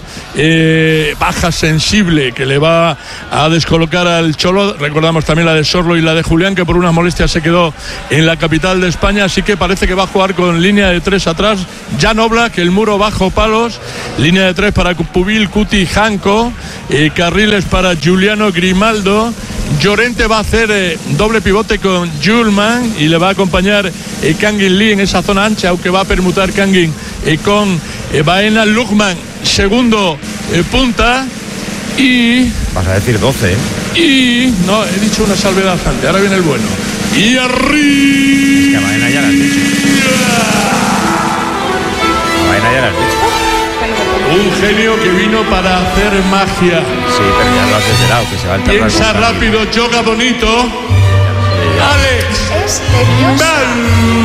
baja sensible que le va a descolocar al Cholo. Recordamos también la de Sorlo y la de Julián, que por unas molestias se quedó en la capital de España, así que parece que va a jugar con línea de 3 atrás. Jan Oblak, el muro bajo palos, línea de 3 para Pubil, Cuti, Janko, carriles para Giuliano, Grimaldo. Llorente va a hacer doble pivote con Julman y le va a acompañar Kangin Lee en esa zona ancha, aunque va a permutar Kangin con Baena. Lukman, segundo punta. Y vas a decir 12, Y no, he dicho una salvedad antes, ahora viene el bueno. Y arriba. Es que a Baena ya la has dicho. A Baena ya la has dicho. Un genio que vino para hacer magia. Sí, pero ya lo has desvelado, que se va a enterrar. Piensa rápido, joga bonito. Alex.